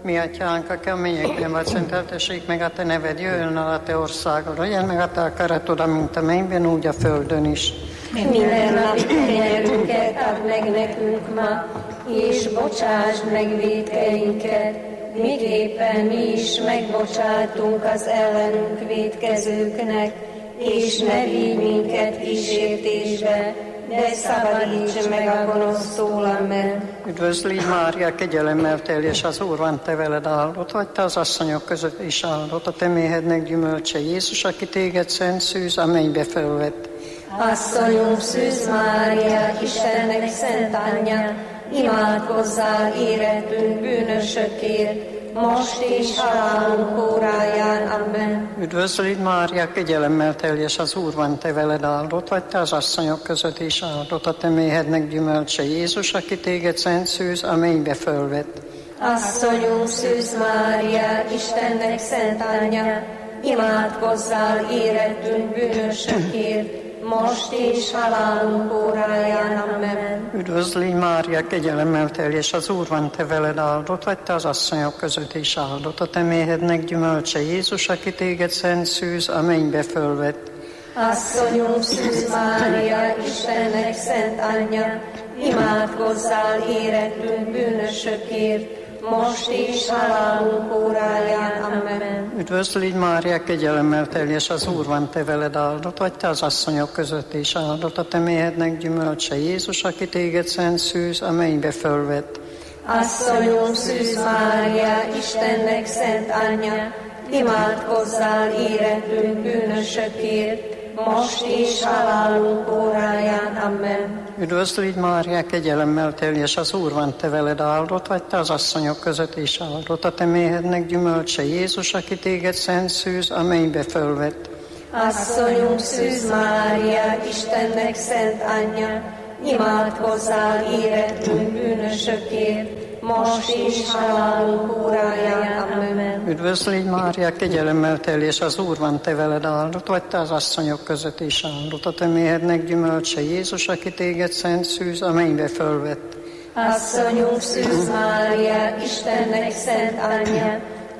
Mi atyánk, aki a mennyekben vagy, szenteltessék meg a te neved, jöjjön el a te országod, legyen meg a te akaratod, mint a mennyben, úgy a földön is. Minden napi kenyerünket add meg nekünk ma, és bocsásd meg vétkeinket, miképpen mi is megbocsátunk az ellenünk vétkezőknek, és ne vigy minket kísértésbe, de szabadíts meg a gonosztól, amen. Üdvözlégy Mária, kegyelemmel teljes, az Úr van te veled, áldott vagy te az asszonyok között is, áldott a te méhednek gyümölcse Jézus, aki téged szent szűz, a mennybe felvett. Asszonyunk Szűz Mária, Istennek szent anyja, imádkozzál érettünk bűnösökért, most és halálunk óráján, amen. Üdvözlégy Mária, kegyelemmel teljes, az Úr van te veled, áldott vagy te az asszonyok között is, áldott a te méhednek gyümölcse Jézus, aki téged szent szűz, a mennybe felvett. Asszonyunk Szűz Mária, Istennek szent anyja, imádkozzál érettünk bűnösökért, most és halálunk óráján, amen. Üdvözlégy Mária, kegyelemmel teljes, az Úr van te veled, áldott vagy te az asszonyok között is, áldott a te méhednek gyümölcse Jézus, aki téged szent szűz, a mennybe fölvett. Asszonyunk Szűz Mária, Istennek szent anyja, imádkozzál érettünk bűnösökért, most és halálunk óráján, amen. Üdvözlégy Mária, kegyelemmel teljes, az Úr van te veled, áldott vagy te az asszonyok között is, áldott a te méhednek gyümölcse Jézus, aki téged szent szűz, a mennybe fölvett. Asszonyunk Szűz Mária, Istennek szent anyja, imádkozzál érettünk bűnösökért, most és halálunk óráján, amen. Üdvözlégy Mária, kegyelemmel teljes, az Úr van te veled, áldott vagy te az asszonyok között is, áldott a te méhednek gyümölcse Jézus, aki téged szent szűz, a mennybe fölvett. Asszonyunk Szűz Mária, Istennek szent anyja, imádkozzál érettünk bűnösökért, most és halálunk óráján, amen. Üdvözlégy Mária, kegyelemmel teljes, az Úr van te veled, áldott vagy te az asszonyok között is, áldott a te méhednek gyümölcse Jézus, aki téged szent szűz, a mennybe fölvett. Asszonyunk Szűz Mária, Istennek szent anyja,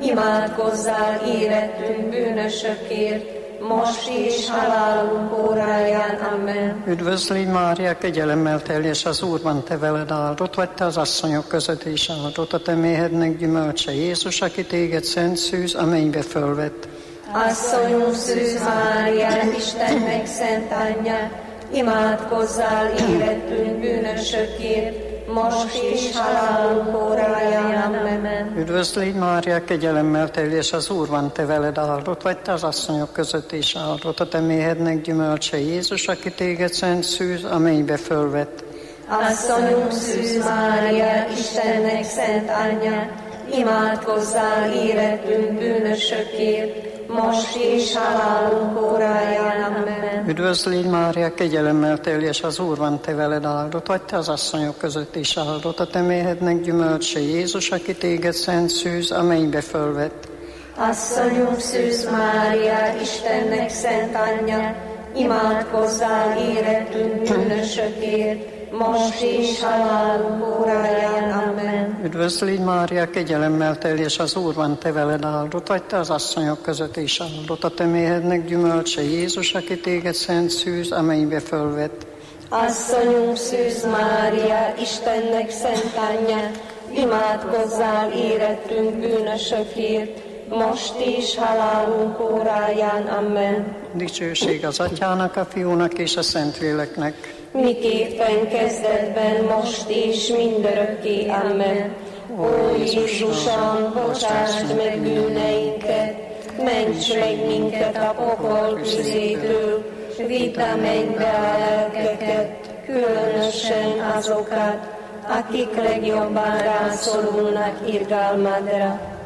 imádkozzál érettünk bűnösökért, most és halálunk óráján, amen. Üdvözlégy Mária, kegyelemmel teljes, az Úr van te veled, áldott vagy te az asszonyok között is, áldott a te méhednek gyümölcse Jézus, aki téged szent szűz, a mennybe fölvett. Asszonyunk Szűz Mária, Istennek szent anyja, imádkozzál érettünk bűnösökért, most és halálunk óráján, amen. Üdvözlégy Mária, kegyelemmel teljes, az Úr van te veled, áldott vagy te az asszonyok között is, áldott a te méhednek gyümölcse Jézus, aki téged szent szűz, a mennybe fölvett. Asszonyunk Szűz Mária, Istennek szent anyja, imádkozzál érettünk bűnösökért, most és halálunk óráján, amen. Üdvözlégy Mária, kegyelemmel teljes, az Úr van te veled, áldott vagy te az asszonyok között is, áldott a te méhednek gyümölcse Jézus, aki téged szent szűz, a mennybe fölvett. Asszonyunk Szűz Mária, Istennek szent anyja, imádkozzál érettünk bűnösökért, most és halálunk óráján, amen. Üdvözlégy Mária, kegyelemmel teljes, az Úr van te veled, áldott vagy te az asszonyok között is, áldott a te méhednek gyümölcse Jézus, aki téged szent szűz, a mennybe fölvett. Asszonyunk Szűz Mária, Istennek szent anyja, imádkozzál érettünk bűnösökért, most és halálunk óráján, amen. Dicsőség az Atyának, a Fiúnak és a Szentléleknek. Miképpen kezdetben, most és mindörökké, amen. Ó Jézusom, bocsásd meg bűneinket, ments meg minket a pokol tüzétől, vidd a mennybe a lelkeket, különösen azokat, akik legjobban rászorulnak irgalmadra.